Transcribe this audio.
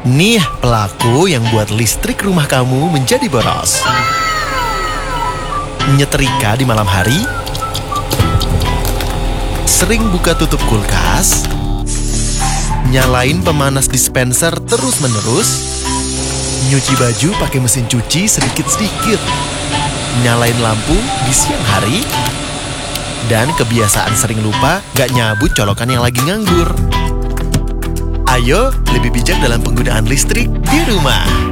Nih pelaku yang buat listrik rumah kamu menjadi boros. Nyetrika di malam hari, sering buka tutup kulkas, nyalain pemanas dispenser terus-menerus, nyuci baju pakai mesin cuci sedikit-sedikit, nyalain lampu di siang hari, dan kebiasaan sering lupa gak nyabut colokan yang lagi nganggur. Ayo, lebih bijak dalam penggunaan listrik di rumah.